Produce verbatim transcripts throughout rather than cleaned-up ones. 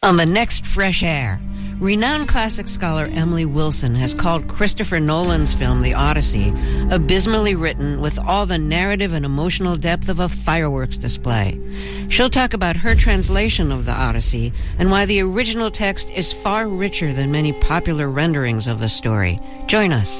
On the next Fresh Air, renowned classic scholar Emily Wilson has called Christopher Nolan's film The Odyssey abysmally written with all the narrative and emotional depth of a fireworks display. She'll talk about her translation of The Odyssey and why the original text is far richer than many popular renderings of the story. Join us.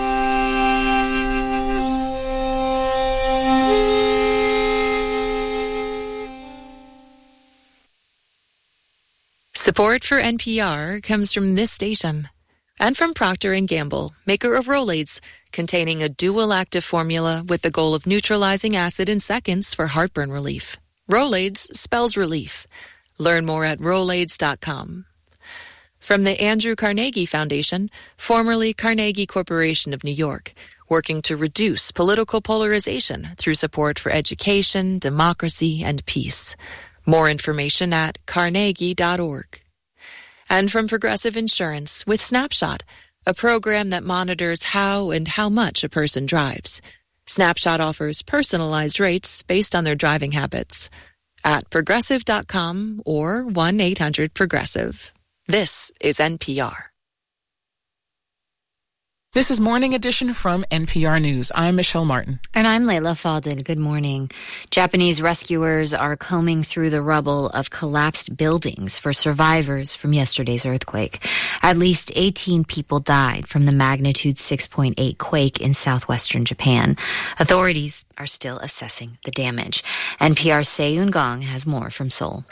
Support for N P R comes from this station and from Procter and Gamble, maker of Rolaids, containing a dual active formula with the goal of neutralizing acid in seconds for heartburn relief. Rolaids spells relief. Learn more at rolaids dot com. From the Andrew Carnegie Foundation, formerly Carnegie Corporation of New York, working to reduce political polarization through support for education, democracy, and peace. More information at carnegie dot org. And from Progressive Insurance with Snapshot, a program that monitors how and how much a person drives. Snapshot offers personalized rates based on their driving habits at progressive dot com or one eight hundred progressive. This is N P R. This is Morning Edition from N P R News. I'm Michelle Martin. And I'm Layla Fadel. Good morning. Japanese rescuers are combing through the rubble of collapsed buildings for survivors from yesterday's earthquake. At least eighteen people died from the magnitude six point eight quake in southwestern Japan. Authorities are still assessing the damage. N P R's Se-Eun Gong has more from Seoul.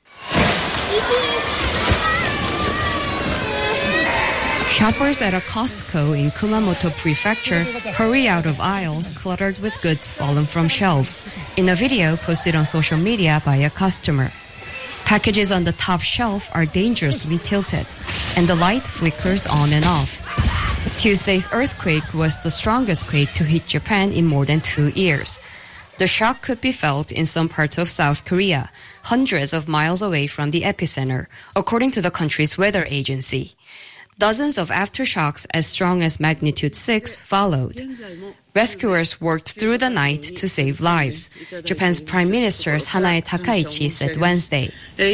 Shoppers at a Costco in Kumamoto Prefecture hurry out of aisles cluttered with goods fallen from shelves, in a video posted on social media by a customer. Packages on the top shelf are dangerously tilted, and the light flickers on and off. Tuesday's earthquake was the strongest quake to hit Japan in more than two years. The shock could be felt in some parts of South Korea, hundreds of miles away from the epicenter, according to the country's weather agency. Dozens of aftershocks as strong as magnitude six followed. Rescuers worked through the night to save lives. Japan's Prime Minister Sanae Takaichi said Wednesday.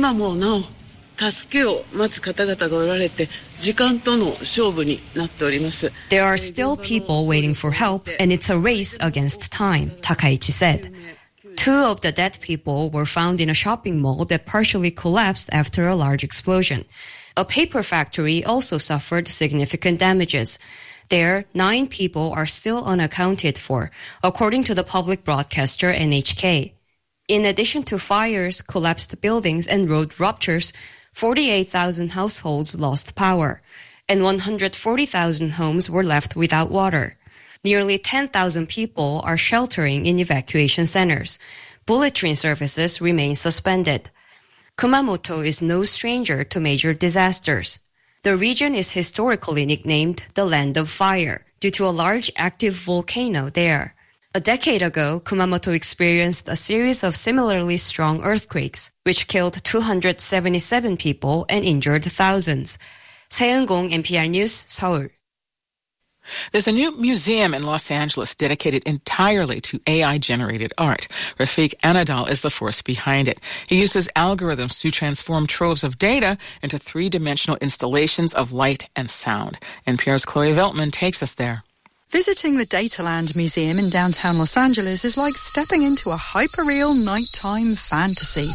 There are still people waiting for help, and it's a race against time, Takaichi said. Two of the dead people were found in a shopping mall that partially collapsed after a large explosion. A paper factory also suffered significant damages. There, nine people are still unaccounted for, according to the public broadcaster N H K. In addition to fires, collapsed buildings, and road ruptures, forty-eight thousand households lost power, and one hundred forty thousand homes were left without water. Nearly ten thousand people are sheltering in evacuation centers. Bullet train services remain suspended. Kumamoto is no stranger to major disasters. The region is historically nicknamed the Land of Fire due to a large active volcano there. A decade ago, Kumamoto experienced a series of similarly strong earthquakes, which killed two hundred seventy-seven people and injured thousands. Se-Eun Gong, N P R News, Seoul. There's a new museum in Los Angeles dedicated entirely to A I-generated art. Rafiq Anadol is the force behind it. He uses algorithms to transform troves of data into three-dimensional installations of light and sound. N P R's Chloe Veltman takes us there. Visiting the Dataland Museum in downtown Los Angeles is like stepping into a hyper-real nighttime fantasy.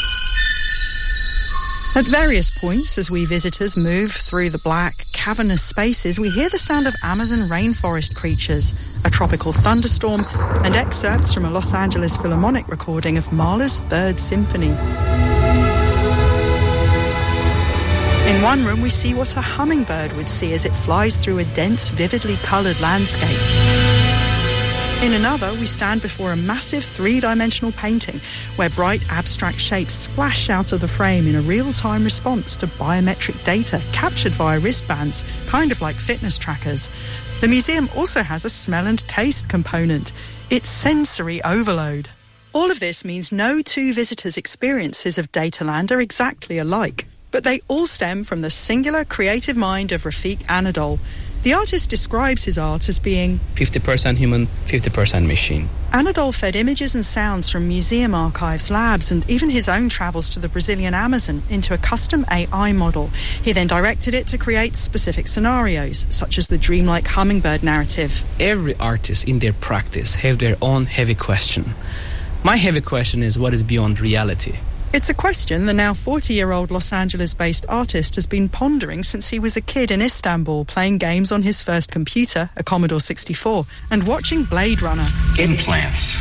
At various points, as we visitors move through the black, cavernous spaces, we hear the sound of Amazon rainforest creatures, a tropical thunderstorm, and excerpts from a Los Angeles Philharmonic recording of Mahler's Third Symphony. In one room, we see what a hummingbird would see as it flies through a dense, vividly coloured landscape. In another, we stand before a massive three-dimensional painting where bright abstract shapes splash out of the frame in a real-time response to biometric data captured via wristbands, kind of like fitness trackers. The museum also has a smell and taste component. It's sensory overload. All of this means no two visitors' experiences of Dataland are exactly alike, but they all stem from the singular creative mind of Rafiq Anadol. The artist describes his art as being fifty percent human, fifty percent machine. Anadol fed images and sounds from museum archives, labs, and even his own travels to the Brazilian Amazon into a custom A I model. He then directed it to create specific scenarios, such as the dreamlike hummingbird narrative. Every artist in their practice have their own heavy question. My heavy question is, what is beyond reality? It's a question the now forty-year-old Los Angeles-based artist has been pondering since he was a kid in Istanbul, playing games on his first computer, a Commodore sixty-four, and watching Blade Runner. Implants.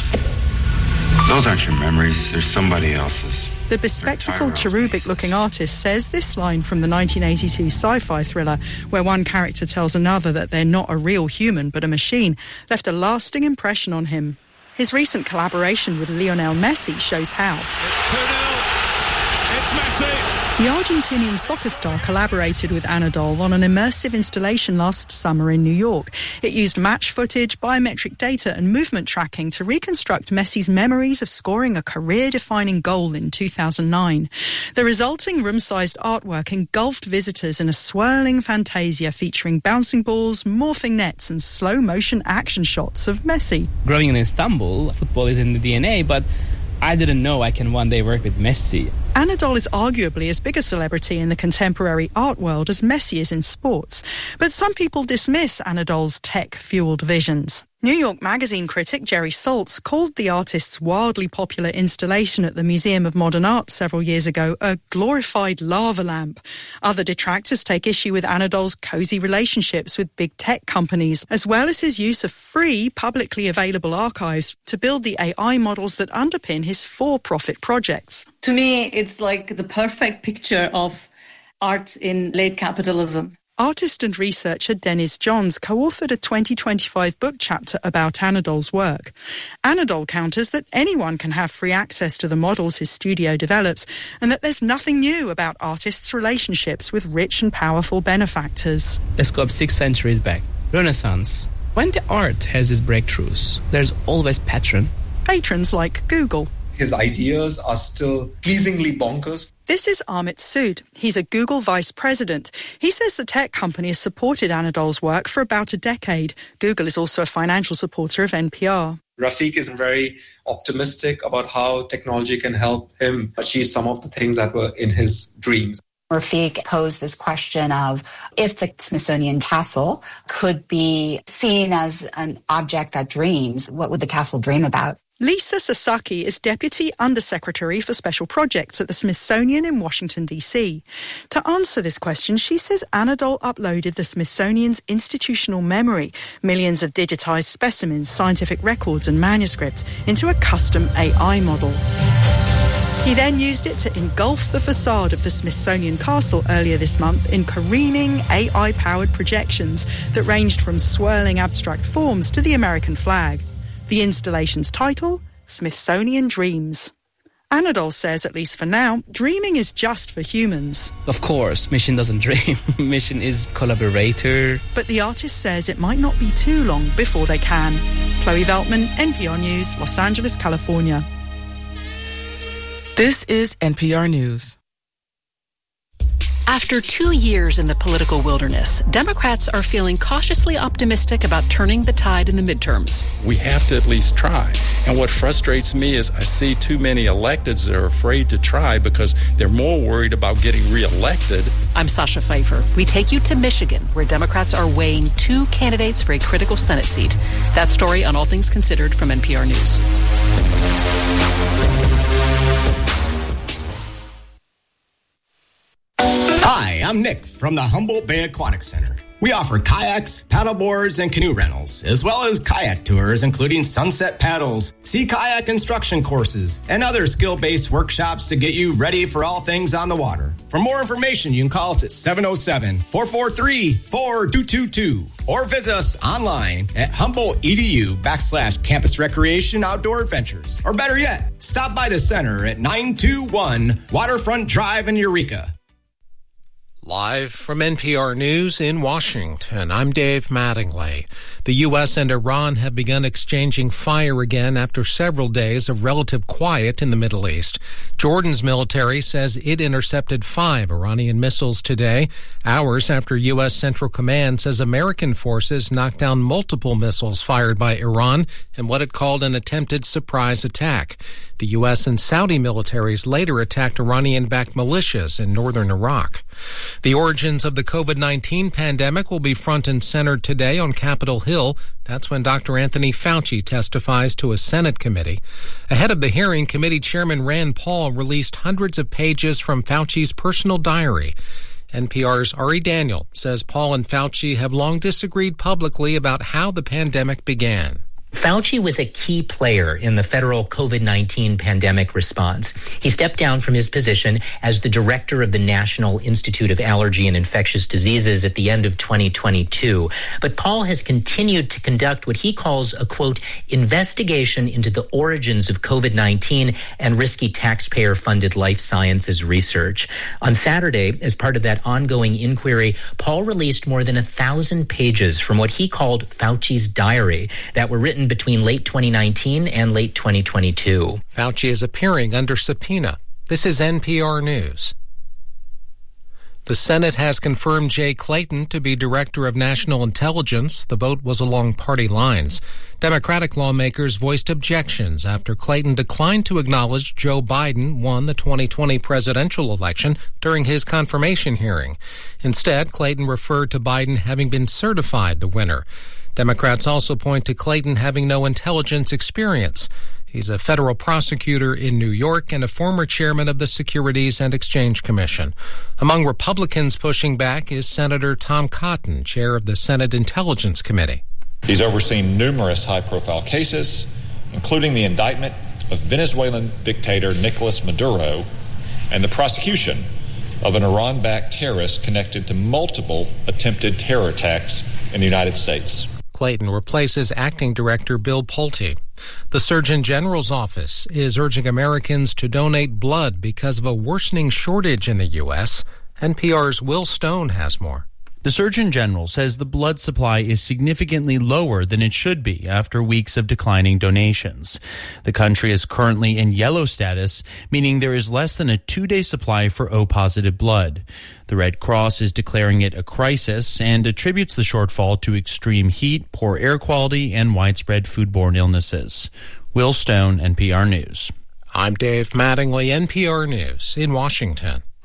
Those aren't your memories. They're somebody else's. The bespectacled, cherubic-looking artist says this line from the nineteen eighty-two sci-fi thriller, where one character tells another that they're not a real human but a machine, left a lasting impression on him. His recent collaboration with Lionel Messi shows how. It's two nil. It's Messi. The Argentinian soccer star collaborated with Anadol on an immersive installation last summer in New York. It used match footage, biometric data and movement tracking to reconstruct Messi's memories of scoring a career-defining goal in two thousand nine. The resulting room-sized artwork engulfed visitors in a swirling fantasia featuring bouncing balls, morphing nets and slow-motion action shots of Messi. Growing in Istanbul, football is in the D N A, but I didn't know I can one day work with Messi. Anadol is arguably as big a celebrity in the contemporary art world as Messi is in sports. But some people dismiss Anadol's tech-fueled visions. New York Magazine critic Jerry Saltz called the artist's wildly popular installation at the Museum of Modern Art several years ago a glorified lava lamp. Other detractors take issue with Anadol's cozy relationships with big tech companies, as well as his use of free, publicly available archives to build the A I models that underpin his for-profit projects. To me, it's like the perfect picture of art in late capitalism. Artist and researcher Dennis Johns co-authored a twenty twenty-five book chapter about Anadol's work. Anadol counters that anyone can have free access to the models his studio develops, and that there's nothing new about artists' relationships with rich and powerful benefactors. Let's go up six centuries back. Renaissance. When the art has its breakthroughs, there's always patron. Patrons like Google. His ideas are still pleasingly bonkers. This is Amit Sood. He's a Google vice president. He says the tech company has supported Anadol's work for about a decade. Google is also a financial supporter of N P R. Rafiq is very optimistic about how technology can help him achieve some of the things that were in his dreams. Rafiq posed this question of if the Smithsonian Castle could be seen as an object that dreams, what would the castle dream about? Lisa Sasaki is Deputy Undersecretary for Special Projects at the Smithsonian in Washington, D C. To answer this question, she says Anadol uploaded the Smithsonian's institutional memory, millions of digitized specimens, scientific records and manuscripts, into a custom A I model. He then used it to engulf the facade of the Smithsonian Castle earlier this month in careening A I-powered projections that ranged from swirling abstract forms to the American flag. The installation's title, Smithsonian Dreams. Anadol says, at least for now, dreaming is just for humans. Of course, Mission doesn't dream. Mission is collaborator. But the artist says it might not be too long before they can. Chloe Veltman, N P R News, Los Angeles, California. This is N P R News. After two years in the political wilderness, Democrats are feeling cautiously optimistic about turning the tide in the midterms. We have to at least try. And what frustrates me is I see too many electeds that are afraid to try because they're more worried about getting reelected. I'm Sasha Pfeiffer. We take you to Michigan, where Democrats are weighing two candidates for a critical Senate seat. That story on All Things Considered from N P R News. Hi, I'm Nick from the Humboldt Bay Aquatic Center. We offer kayaks, paddleboards, and canoe rentals, as well as kayak tours, including sunset paddles, sea kayak instruction courses, and other skill-based workshops to get you ready for all things on the water. For more information, you can call us at seven oh seven, four four three, four two two two or visit us online at Humboldt.edu backslash campus recreation outdoor adventures. Or better yet, stop by the center at nine two one Waterfront Drive in Eureka. Live from N P R News in Washington, I'm Dave Mattingly. The U S and Iran have begun exchanging fire again after several days of relative quiet in the Middle East. Jordan's military says it intercepted five Iranian missiles today, hours after U S Central Command says American forces knocked down multiple missiles fired by Iran in what it called an attempted surprise attack. The U S and Saudi militaries later attacked Iranian-backed militias in northern Iraq. The origins of the COVID nineteen pandemic will be front and center today on Capitol Hill. That's when Doctor Anthony Fauci testifies to a Senate committee. Ahead of the hearing, committee chairman Rand Paul released hundreds of pages from Fauci's personal diary. N P R's Ari Daniel says Paul and Fauci have long disagreed publicly about how the pandemic began. Fauci was a key player in the federal COVID nineteen pandemic response. He stepped down from his position as the director of the National Institute of Allergy and Infectious Diseases at the end of twenty twenty-two. But Paul has continued to conduct what he calls a, quote, investigation into the origins of COVID nineteen and risky taxpayer-funded life sciences research. On Saturday, as part of that ongoing inquiry, Paul released more than a thousand pages from what he called Fauci's diary that were written between late twenty nineteen and late twenty twenty-two. Fauci is appearing under subpoena. This is N P R News. The Senate has confirmed Jay Clayton to be Director of National Intelligence. The vote was along party lines. Democratic lawmakers voiced objections after Clayton declined to acknowledge Joe Biden won the twenty twenty presidential election during his confirmation hearing. Instead, Clayton referred to Biden having been certified the winner. Democrats also point to Clayton having no intelligence experience. He's a federal prosecutor in New York and a former chairman of the Securities and Exchange Commission. Among Republicans pushing back is Senator Tom Cotton, chair of the Senate Intelligence Committee. He's overseen numerous high-profile cases, including the indictment of Venezuelan dictator Nicolas Maduro and the prosecution of an Iran-backed terrorist connected to multiple attempted terror attacks in the United States. Clayton replaces acting director Bill Pulte. The Surgeon General's office is urging Americans to donate blood because of a worsening shortage in the U S. N P R's Will Stone has more. The Surgeon General says the blood supply is significantly lower than it should be after weeks of declining donations. The country is currently in yellow status, meaning there is less than a two-day supply for O-positive blood. The Red Cross is declaring it a crisis and attributes the shortfall to extreme heat, poor air quality, and widespread foodborne illnesses. Will Stone, N P R News. I'm Dave Mattingly, N P R News in Washington.